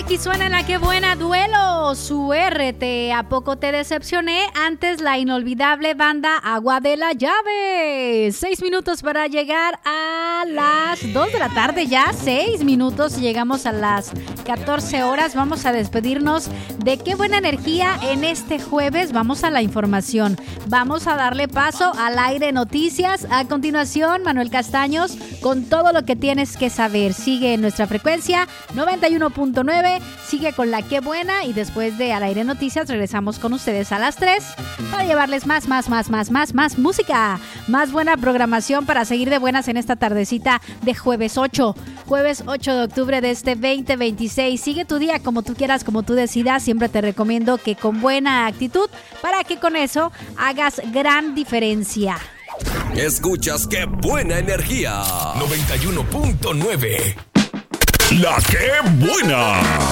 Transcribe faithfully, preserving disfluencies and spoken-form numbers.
Aquí suena en la que buena duelo, suerte. ¿A poco te decepcioné? Antes la inolvidable banda Agua de la Llave. Seis minutos para llegar a las dos de la tarde ya. Seis minutos y llegamos a las catorce horas. Vamos a despedirnos de qué buena energía en este jueves. Vamos a la información. Vamos a darle paso al aire noticias. A continuación, Manuel Castaños con todo lo que tienes que saber. Sigue en nuestra frecuencia noventa y uno punto nueve. Sigue con la que buena y después de Al Aire Noticias regresamos con ustedes a las tres para llevarles más, más, más, más, más, más música, más buena programación para seguir de buenas en esta tardecita de jueves ocho, jueves ocho de octubre de este veinte veintiséis. Sigue tu día como tú quieras, como tú decidas. Siempre te recomiendo que con buena actitud para que con eso hagas gran diferencia. Escuchas qué buena energía. noventa y uno punto nueve. La que buena.